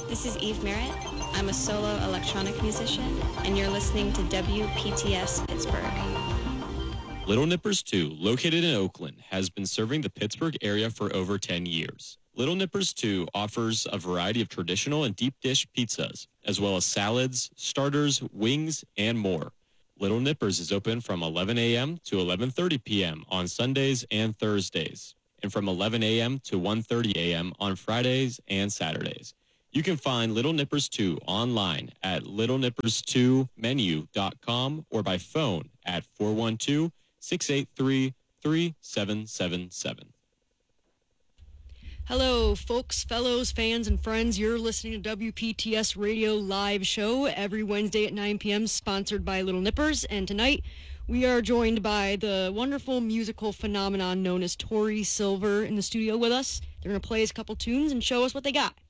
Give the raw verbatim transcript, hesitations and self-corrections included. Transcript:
This is Eve Merritt. I'm a solo electronic musician, and you're listening to W P T S Pittsburgh. Little Nippers two, located in Oakland, has been serving the Pittsburgh area for over ten years. Little Nippers two offers a variety of traditional and deep dish pizzas, as well as salads, starters, wings, and more. Little Nippers is open from eleven a.m. to eleven thirty p.m. on Sundays and Thursdays, and from eleven a.m. to one thirty a.m. on Fridays and Saturdays. You can find Little Nippers two online at little nippers two menu dot com or by phone at four one two, six eight three, three seven seven seven. Hello, folks, fellows, fans, and friends. You're listening to W P T S Radio Live Show every Wednesday at nine p.m., sponsored by Little Nippers. And tonight, we are joined by the wonderful musical phenomenon known as Tori Silver in the studio with us. They're going to play us a couple tunes and show us what they got.